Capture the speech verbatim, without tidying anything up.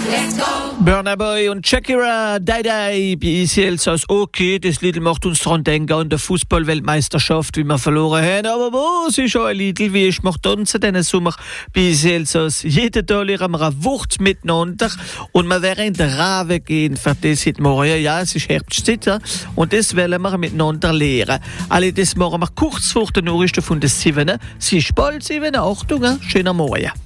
Burna Boy und Shakira, Dai Dai, bei uns jetzt als okay, das Lied macht uns daran denken an der Fußball-Weltmeisterschaft, wie wir verloren haben, aber was ist auch ein Lied, wie ich mache uns diesen Sommer bei uns jetzt als jeden Tag lernen wir eine Wucht miteinander und wir werden in den Rahmen gehen für das heute Morgen, ja, es ist Herbstzeit und das wollen wir miteinander lernen. Alle das machen wir kurz vor den Nachrichten von den sieben, sie ist bald sieben, Achtung, schöner Morgen.